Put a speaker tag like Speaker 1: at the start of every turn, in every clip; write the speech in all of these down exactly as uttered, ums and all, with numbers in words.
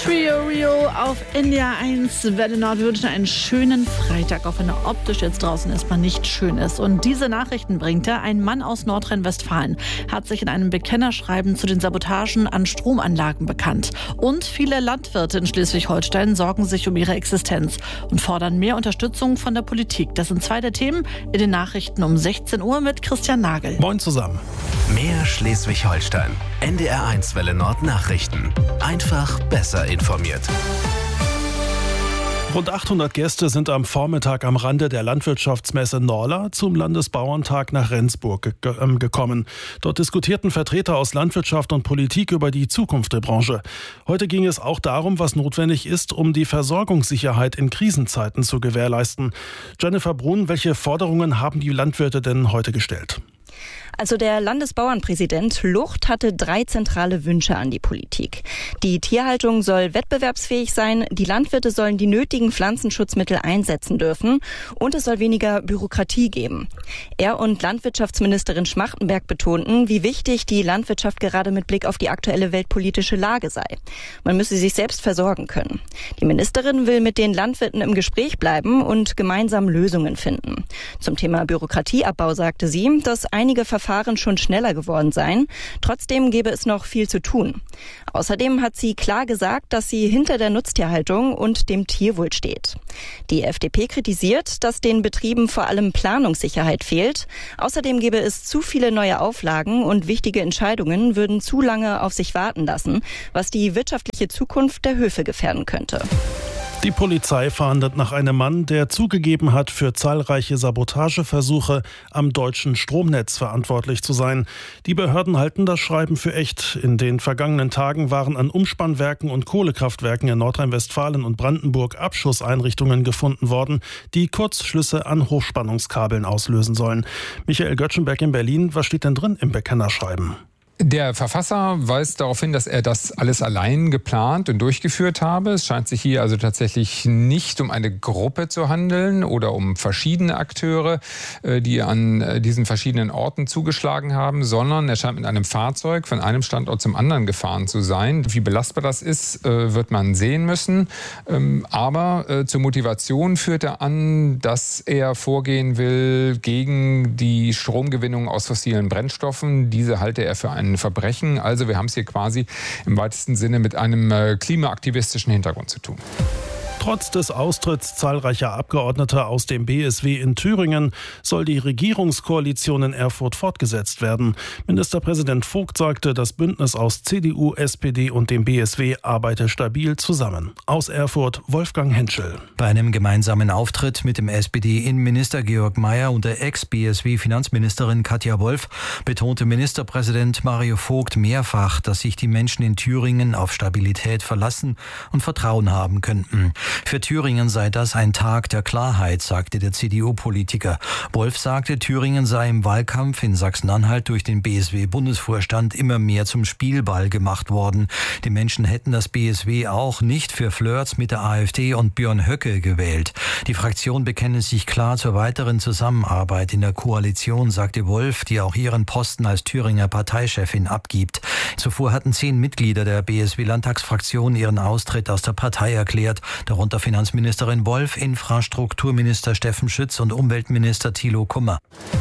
Speaker 1: Trio Rio auf N D R eins Welle Nord. Wir wünschen einen schönen Freitag, auch wenn er optisch jetzt draußen erstmal nicht schön ist. Und diese Nachrichten bringt er. Ein Mann aus Nordrhein-Westfalen hat sich in einem Bekennerschreiben zu den Sabotagen an Stromanlagen bekannt. Und viele Landwirte in Schleswig-Holstein sorgen sich um ihre Existenz und fordern mehr Unterstützung von der Politik. Das sind zwei der Themen in den Nachrichten um sechzehn Uhr mit Christian Nagel.
Speaker 2: Moin zusammen.
Speaker 3: Mehr Schleswig-Holstein. N D R eins Welle Nord Nachrichten. Einfach besser informiert.
Speaker 2: Rund achthundert Gäste sind am Vormittag am Rande der Landwirtschaftsmesse Norla zum Landesbauerntag nach Rendsburg ge- äh, gekommen. Dort diskutierten Vertreter aus Landwirtschaft und Politik über die Zukunft der Branche. Heute ging es auch darum, was notwendig ist, um die Versorgungssicherheit in Krisenzeiten zu gewährleisten. Jennifer Brun, welche Forderungen haben die Landwirte denn heute gestellt?
Speaker 4: Also der Landesbauernpräsident Lucht hatte drei zentrale Wünsche an die Politik. Die Tierhaltung soll wettbewerbsfähig sein, die Landwirte sollen die nötigen Pflanzenschutzmittel einsetzen dürfen und es soll weniger Bürokratie geben. Er und Landwirtschaftsministerin Schmachtenberg betonten, wie wichtig die Landwirtschaft gerade mit Blick auf die aktuelle weltpolitische Lage sei. Man müsse sich selbst versorgen können. Die Ministerin will mit den Landwirten im Gespräch bleiben und gemeinsam Lösungen finden. Zum Thema Bürokratieabbau sagte sie, dass einige Verfahren schon schneller geworden seien. Trotzdem gäbe es noch viel zu tun. Außerdem hat sie klar gesagt, dass sie hinter der Nutztierhaltung und dem Tierwohl steht. Die F D P kritisiert, dass den Betrieben vor allem Planungssicherheit fehlt. Außerdem gäbe es zu viele neue Auflagen und wichtige Entscheidungen würden zu lange auf sich warten lassen, was die wirtschaftliche Zukunft der Höfe gefährden könnte.
Speaker 2: Die Polizei fahndet nach einem Mann, der zugegeben hat, für zahlreiche Sabotageversuche am deutschen Stromnetz verantwortlich zu sein. Die Behörden halten das Schreiben für echt. In den vergangenen Tagen waren an Umspannwerken und Kohlekraftwerken in Nordrhein-Westfalen und Brandenburg Abschusseinrichtungen gefunden worden, die Kurzschlüsse an Hochspannungskabeln auslösen sollen. Michael Göttschenberg in Berlin, was steht denn drin im Bekennerschreiben?
Speaker 5: Der Verfasser weist darauf hin, dass er das alles allein geplant und durchgeführt habe. Es scheint sich hier also tatsächlich nicht um eine Gruppe zu handeln oder um verschiedene Akteure, die an diesen verschiedenen Orten zugeschlagen haben, sondern er scheint mit einem Fahrzeug von einem Standort zum anderen gefahren zu sein. Wie belastbar das ist, wird man sehen müssen. Aber zur Motivation führt er an, dass er vorgehen will gegen die Stromgewinnung aus fossilen Brennstoffen. Diese halte er für ein Verbrechen. Also wir haben es hier quasi im weitesten Sinne mit einem äh, klimaaktivistischen Hintergrund zu tun.
Speaker 2: Trotz des Austritts zahlreicher Abgeordneter aus dem B S W in Thüringen soll die Regierungskoalition in Erfurt fortgesetzt werden. Ministerpräsident Vogt sagte, das Bündnis aus C D U, S P D und dem B S W arbeite stabil zusammen. Aus Erfurt Wolfgang Henschel.
Speaker 6: Bei einem gemeinsamen Auftritt mit dem S P D-Innenminister Georg Mayer und der Ex-B S W-Finanzministerin Katja Wolf betonte Ministerpräsident Mario Vogt mehrfach, dass sich die Menschen in Thüringen auf Stabilität verlassen und Vertrauen haben könnten. Für Thüringen sei das ein Tag der Klarheit, sagte der C D U-Politiker. Wolf sagte, Thüringen sei im Wahlkampf in Sachsen-Anhalt durch den B S W-Bundesvorstand immer mehr zum Spielball gemacht worden. Die Menschen hätten das B S W auch nicht für Flirts mit der AfD und Björn Höcke gewählt. Die Fraktion bekenne sich klar zur weiteren Zusammenarbeit in der Koalition, sagte Wolf, die auch ihren Posten als Thüringer Parteichefin abgibt. Zuvor hatten zehn Mitglieder der B S W-Landtagsfraktion ihren Austritt aus der Partei erklärt, darunter Finanzministerin Wolf, Infrastrukturminister Steffen Schütz und Umweltminister Thilo Kummer.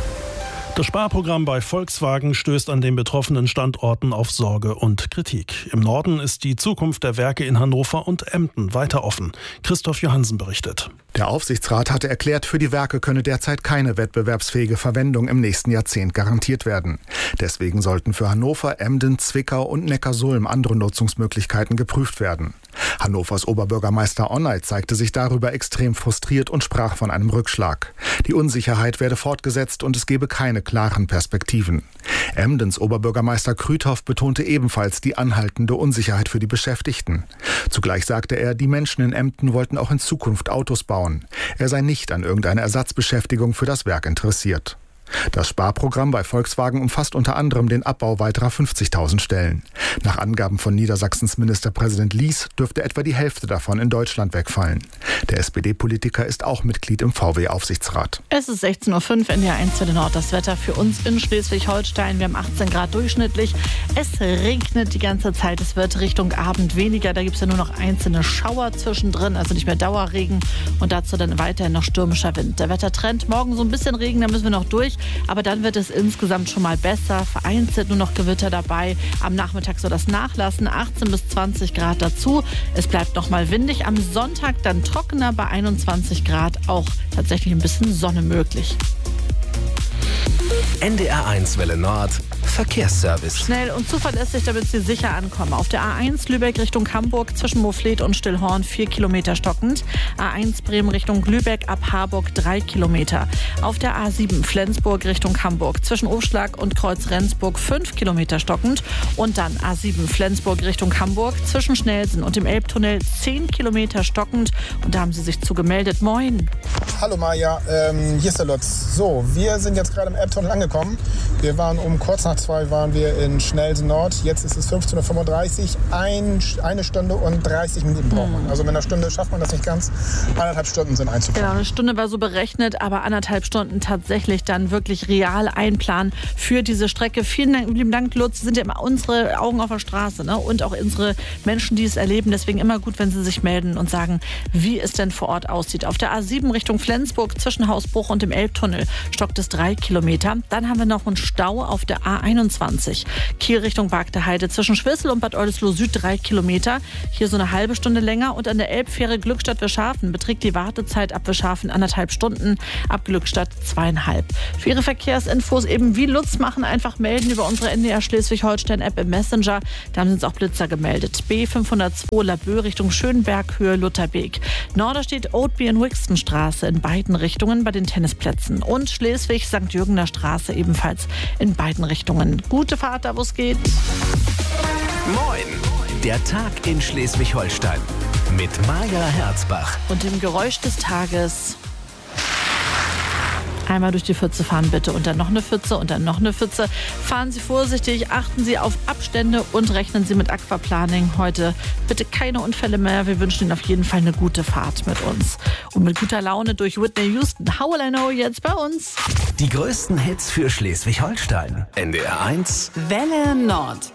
Speaker 2: Das Sparprogramm bei Volkswagen stößt an den betroffenen Standorten auf Sorge und Kritik. Im Norden ist die Zukunft der Werke in Hannover und Emden weiter offen. Christoph Johansen berichtet.
Speaker 7: Der Aufsichtsrat hatte erklärt, für die Werke könne derzeit keine wettbewerbsfähige Verwendung im nächsten Jahrzehnt garantiert werden. Deswegen sollten für Hannover, Emden, Zwickau und Neckarsulm andere Nutzungsmöglichkeiten geprüft werden. Hannovers Oberbürgermeister Onay zeigte sich darüber extrem frustriert und sprach von einem Rückschlag. Die Unsicherheit werde fortgesetzt und es gebe keine klaren Perspektiven. Emdens Oberbürgermeister Krüthoff betonte ebenfalls die anhaltende Unsicherheit für die Beschäftigten. Zugleich sagte er, die Menschen in Emden wollten auch in Zukunft Autos bauen. Er sei nicht an irgendeiner Ersatzbeschäftigung für das Werk interessiert. Das Sparprogramm bei Volkswagen umfasst unter anderem den Abbau weiterer fünfzigtausend Stellen. Nach Angaben von Niedersachsens Ministerpräsident Lies dürfte etwa die Hälfte davon in Deutschland wegfallen. Der S P D-Politiker ist auch Mitglied im V W-Aufsichtsrat.
Speaker 1: Es ist sechzehn Uhr fünf, N D R eins Welle Nord. Das Wetter für uns in Schleswig-Holstein. Wir haben achtzehn Grad durchschnittlich. Es regnet die ganze Zeit. Es wird Richtung Abend weniger. Da gibt es ja nur noch einzelne Schauer zwischendrin, also nicht mehr Dauerregen. Und dazu dann weiterhin noch stürmischer Wind. Der Wettertrend, morgen so ein bisschen Regen, da müssen wir noch durch. Aber dann wird es insgesamt schon mal besser. Vereinzelt nur noch Gewitter dabei. Am Nachmittag soll das nachlassen. achtzehn bis zwanzig Grad dazu. Es bleibt noch mal windig. Am Sonntag dann trockener bei einundzwanzig Grad. Auch tatsächlich ein bisschen Sonne möglich.
Speaker 3: N D R eins Welle Nord Verkehrsservice.
Speaker 1: Schnell und zuverlässig, damit Sie sicher ankommen. Auf der A eins Lübeck Richtung Hamburg zwischen Mouflet und Stillhorn vier Kilometer stockend. A eins Bremen Richtung Lübeck ab Harburg drei Kilometer. Auf der A sieben Flensburg Richtung Hamburg zwischen Aufschlag und Kreuz Rendsburg fünf Kilometer stockend. Und dann A sieben Flensburg Richtung Hamburg zwischen Schnelsen und dem Elbtunnel zehn Kilometer stockend. Und da haben Sie sich zugemeldet. Moin.
Speaker 8: Hallo Maja, ähm, hier ist der Lutz. So, wir sind jetzt gerade im Elbtunnel angekommen. Wir waren um kurz nach zwei waren wir in Schnelsen Nord. Jetzt ist es fünfzehn Uhr fünfunddreißig. Ein, eine Stunde und dreißig Minuten braucht man. Also mit einer Stunde schafft man das nicht ganz. Anderthalb Stunden sind einzuplanen.
Speaker 1: Genau, eine Stunde war so berechnet, aber anderthalb Stunden tatsächlich dann wirklich real einplanen für diese Strecke. Vielen Dank, lieben Dank, Lutz. Sie sind ja immer unsere Augen auf der Straße, ne? Und auch unsere Menschen, die es erleben. Deswegen immer gut, wenn Sie sich melden und sagen, wie es denn vor Ort aussieht. Auf der A sieben Richtung Flensburg zwischen Hausbruch und dem Elbtunnel stockt es drei Kilometer. Dann haben wir noch einen Stau auf der A einundzwanzig. Kiel Richtung Bargter Heide zwischen Schwissel und Bad Oldesloe Süd drei Kilometer. Hier so eine halbe Stunde länger. Und an der Elbfähre Glückstadt-Wirschhafen beträgt die Wartezeit ab Wirschhafen anderthalb Stunden, ab Glückstadt zweieinhalb. Für Ihre Verkehrsinfos eben wie Lutz machen, einfach melden über unsere N D R Schleswig-Holstein-App im Messenger. Da haben Sie uns auch Blitzer gemeldet. B fünfhundertzwei Laboe Richtung Schönberg, Höhe Lutherbeek. Norderstedt Oatby in Wixtonstraße in beiden Richtungen bei den Tennisplätzen. Und Schleswig Sankt Jürgener Straße ebenfalls in beiden Richtungen. Gute Fahrt da, wo es geht.
Speaker 3: Moin! Der Tag in Schleswig-Holstein mit Maja Herzbach.
Speaker 1: Und dem Geräusch des Tages. Einmal durch die Pfütze fahren bitte und dann noch eine Pfütze und dann noch eine Pfütze. Fahren Sie vorsichtig, achten Sie auf Abstände und rechnen Sie mit Aquaplaning. Heute bitte keine Unfälle mehr. Wir wünschen Ihnen auf jeden Fall eine gute Fahrt mit uns. Und mit guter Laune durch Whitney Houston. How Will I Know jetzt bei uns.
Speaker 3: Die größten Hits für Schleswig-Holstein. N D R eins
Speaker 9: Welle Nord.